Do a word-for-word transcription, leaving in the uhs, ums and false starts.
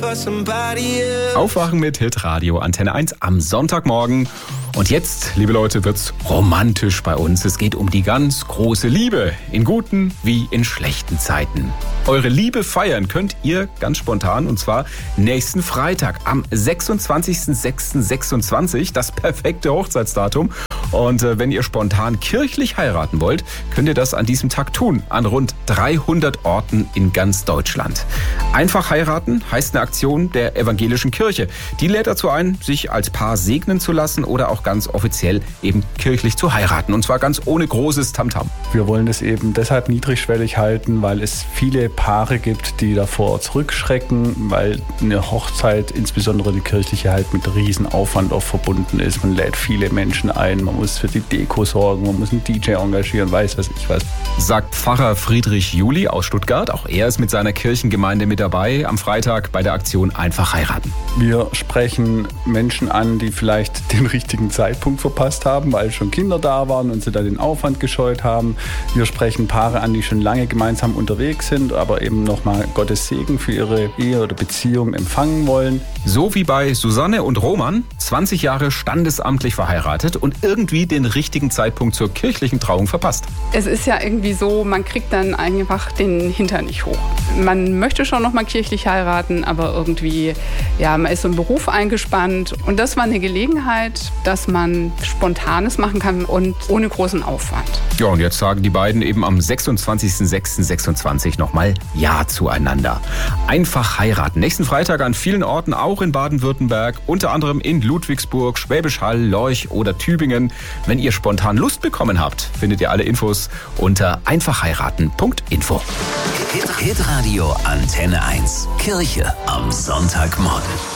Aufwachen mit Hitradio Antenne eins am Sonntagmorgen. Und jetzt, liebe Leute, wird's romantisch bei uns. Es geht um die ganz große Liebe, in guten wie in schlechten Zeiten. Eure Liebe feiern könnt ihr ganz spontan, und zwar nächsten Freitag am sechsundzwanzigsten sechsten sechsundzwanzig, das perfekte Hochzeitsdatum. Und äh, wenn ihr spontan kirchlich heiraten wollt, könnt ihr das an diesem Tag tun, an rund dreihundert Orten in ganz Deutschland. Einfach heiraten heißt eine Aktion der evangelischen Kirche. Die lädt dazu ein, sich als Paar segnen zu lassen oder auch ganz offiziell eben kirchlich zu heiraten. Und zwar ganz ohne großes Tamtam. Wir wollen es eben deshalb niedrigschwellig halten, weil es viele Paare gibt, die davor zurückschrecken, weil eine Hochzeit, insbesondere die kirchliche, halt mit Riesenaufwand auch verbunden ist. Man lädt viele Menschen ein, man muss für die Deko sorgen, man muss einen D J engagieren, weiß was ich was. Sagt Pfarrer Friedrich Juli aus Stuttgart. Auch er ist mit seiner Kirchengemeinde mit dabei am Freitag bei der Aktion Einfach heiraten. Wir sprechen Menschen an, die vielleicht den richtigen Zeitpunkt verpasst haben, weil schon Kinder da waren und sie da den Aufwand gescheut haben. Wir sprechen Paare an, die schon lange gemeinsam unterwegs sind, aber eben nochmal Gottes Segen für ihre Ehe oder Beziehung empfangen wollen. So wie bei Susanne und Roman, zwanzig Jahre standesamtlich verheiratet und irgendwie den richtigen Zeitpunkt zur kirchlichen Trauung verpasst. Es ist ja irgendwie so, man kriegt dann einfach den Hintern nicht hoch. Man möchte schon noch mal kirchlich heiraten, aber irgendwie, ja, man ist so im Beruf eingespannt. Und das war eine Gelegenheit, dass man Spontanes machen kann und ohne großen Aufwand. Ja, und jetzt sagen die beiden eben am sechsundzwanzigsten sechsten sechsundzwanzig nochmal Ja zueinander. Einfach heiraten. Nächsten Freitag an vielen Orten, auch in Baden-Württemberg, unter anderem in Ludwigsburg, Schwäbisch Hall, Lorch oder Tübingen. Wenn ihr spontan Lust bekommen habt, findet ihr alle Infos unter einfach heiraten punkt info. Hitradio Antenne eins. Kirche am Sonntagmorgen.